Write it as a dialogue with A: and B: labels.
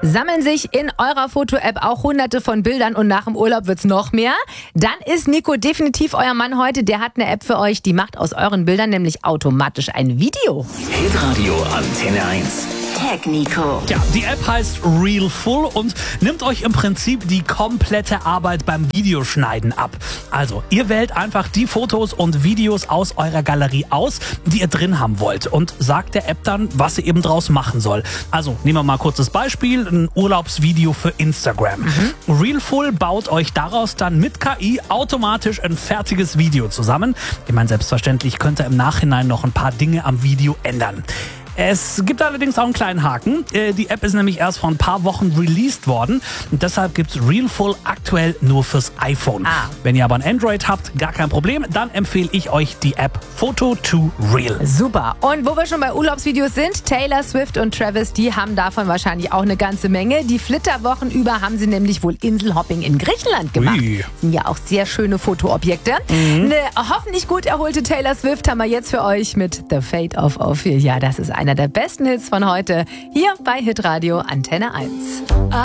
A: Sammeln sich in eurer Foto-App auch hunderte von Bildern und nach dem Urlaub wird's noch mehr? Dann ist Nico definitiv euer Mann heute. Der hat eine App für euch, die macht aus euren Bildern nämlich automatisch ein Video.
B: Hitradio Antenne 1.
C: Tag Nico.
D: Ja, die App heißt Reelful und nimmt euch im Prinzip die komplette Arbeit beim Videoschneiden ab. Also, ihr wählt einfach die Fotos und Videos aus eurer Galerie aus, die ihr drin haben wollt und sagt der App dann, was sie eben draus machen soll. Also, nehmen wir mal ein kurzes Beispiel, ein Urlaubsvideo für Instagram. Reelful baut euch daraus dann mit KI automatisch ein fertiges Video zusammen. Ich meine, selbstverständlich könnt ihr im Nachhinein noch ein paar Dinge am Video ändern. Es gibt allerdings auch einen kleinen Haken. Die App ist nämlich erst vor ein paar Wochen released worden. Und deshalb gibt's Reelful aktuell nur fürs iPhone. Wenn ihr aber ein Android habt, gar kein Problem. Dann empfehle ich euch die App Photo2Reel.
A: Super. Und wo wir schon bei Urlaubsvideos sind, Taylor Swift und Travis, die haben davon wahrscheinlich auch eine ganze Menge. Die Flitterwochen über haben sie nämlich wohl Inselhopping in Griechenland gemacht. Sind ja auch sehr schöne Fotoobjekte. Eine hoffentlich gut erholte Taylor Swift haben wir jetzt für euch mit The Fate of Ophelia. Ja, das ist einer der besten Hits von heute hier bei Hitradio Antenne 1.